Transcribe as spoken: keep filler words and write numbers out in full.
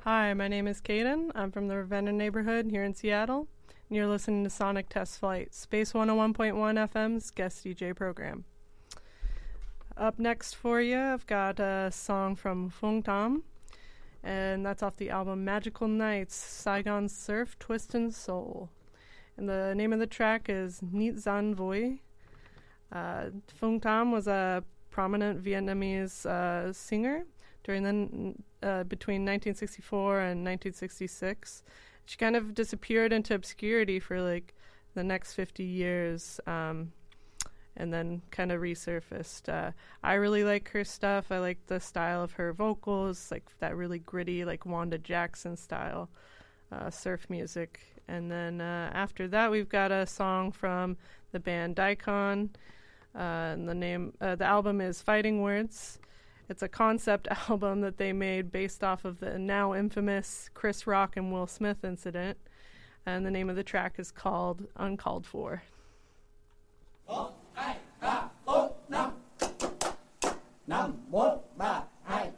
Hi, my name is Kaden. I'm from the Ravenna neighborhood here in Seattle, and you're listening to Sonic Test Flight, Space one oh one point one F M's guest D J program. Up next for you, I've got a song from Phung Tam, and that's off the album Magical Nights, Saigon Surf, Twist and Soul. And the name of the track is Nit Zan Voi. Uh, Phung Tam was a prominent Vietnamese uh, singer during the uh, between nineteen sixty-four and nineteen sixty-six. She kind of disappeared into obscurity for like the next fifty years, um, and then kind of resurfaced. Uh, I really like her stuff. I like the style of her vocals, like that really gritty, like Wanda Jackson style uh, surf music. And then uh, after that, we've got a song from the band Daikon. Uh, and the name, uh, the album is Fighting Words. It's a concept album that they made based off of the now infamous Chris Rock and Will Smith incident. And the name of the track is called Uncalled For.